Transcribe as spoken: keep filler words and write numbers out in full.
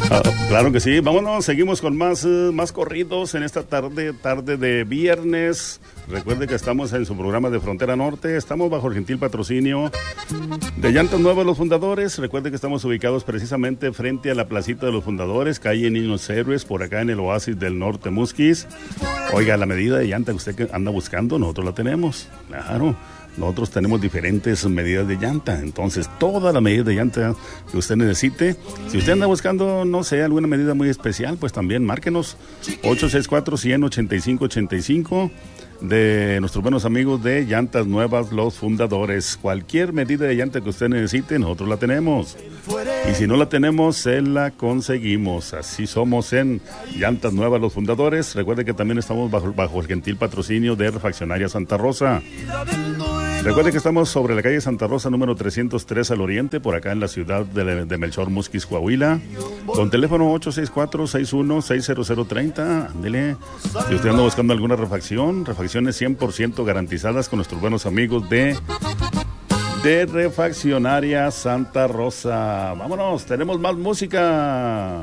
Ah, claro que sí, vámonos, seguimos con más, uh, más corridos en esta tarde, tarde de viernes. Recuerde que estamos en su programa de Frontera Norte, estamos bajo el gentil patrocinio de Llantas Nuevas Los Fundadores. Recuerde que estamos ubicados precisamente frente a la Placita de los Fundadores, calle Niños Héroes, por acá en el Oasis del Norte Musquis. Oiga, la medida de llanta que usted anda buscando, nosotros la tenemos, claro. Nosotros tenemos diferentes medidas de llanta, entonces toda la medida de llanta que usted necesite. Si usted anda buscando, no sé, alguna medida muy especial, pues también márquenos ocho seis cuatro, uno cero ocho cinco ocho cinco de nuestros buenos amigos de Llantas Nuevas Los Fundadores. Cualquier medida de llanta que usted necesite, nosotros la tenemos. Y si no la tenemos, se la conseguimos. Así somos en Llantas Nuevas Los Fundadores. Recuerde que también estamos bajo, bajo el gentil patrocinio de Refaccionaria Santa Rosa. Recuerde que estamos sobre la calle Santa Rosa número trescientos tres al oriente, por acá en la ciudad de, de Melchor Musquis, Coahuila, con teléfono ocho seis cuatro, seis uno seis cero cero tres cero. Ándele. Si usted anda buscando alguna refacción, refacciones cien por ciento garantizadas con nuestros buenos amigos de, de Refaccionaria Santa Rosa. Vámonos, tenemos más música.